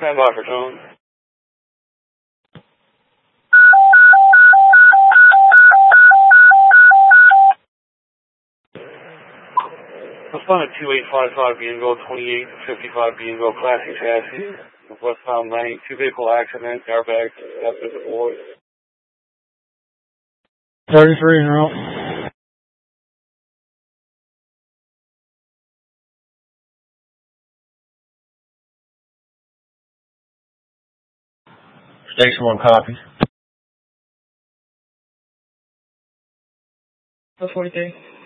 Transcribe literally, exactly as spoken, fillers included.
Stand by for tone. Respond at two eight five five Bienville, twenty-eight fifty-five Bienville, Classic Chassis, westbound ninety, two vehicle accident, airbags, that's deployed. thirty-three en route. Station one copies. four forty-three.